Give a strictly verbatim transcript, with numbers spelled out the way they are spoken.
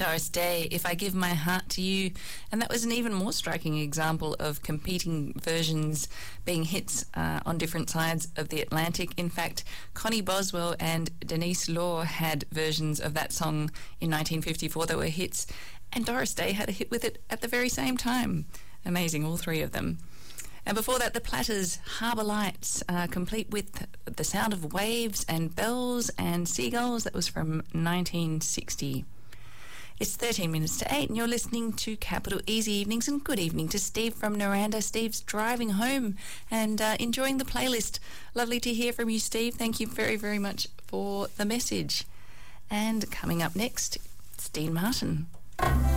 Doris Day, If I Give My Heart to You. And that was an even more striking example of competing versions being hits uh, on different sides of the Atlantic. In fact, Connie Boswell and Denise Law had versions of that song in nineteen fifty-four that were hits, and Doris Day had a hit with it at the very same time. Amazing, all three of them. And before that, the Platters' Harbour Lights, uh, complete with the sound of waves and bells and seagulls. That was from nineteen sixty. It's thirteen minutes to eight and you're listening to Capital Easy Evenings, and good evening to Steve from Noranda. Steve's driving home and uh, enjoying the playlist. Lovely to hear from you, Steve. Thank you very, very much for the message. And coming up next, it's Dean Martin.